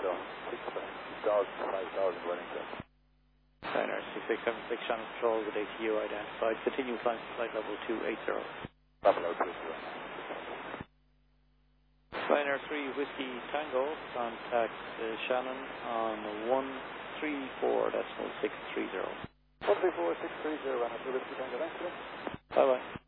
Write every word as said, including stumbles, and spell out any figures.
so six dogs, five thousand Wellington. Ryanair six six seven six Shannon Control with A T U identified. Continue climb to flight level two eighty. Level out two eighty. Ryanair three Whiskey Tango, contact uh, Shannon on one three four decimal six three zero. one three four six three zero, Ryanair three Whiskey Tango, thanks. Bye bye.